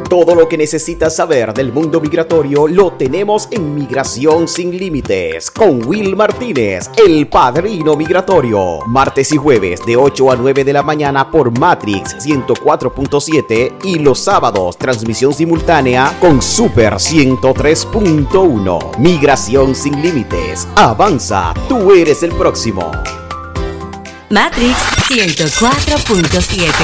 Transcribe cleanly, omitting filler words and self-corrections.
Todo lo que necesitas saber del mundo migratorio lo tenemos en Migración Sin Límites con Will Martínez, el padrino migratorio. Martes y jueves de 8 a 9 de la mañana por Matrix 104.7 y los sábados transmisión simultánea con Super 103.1. Migración Sin Límites. Avanza, tú eres el próximo. Matrix 104.7.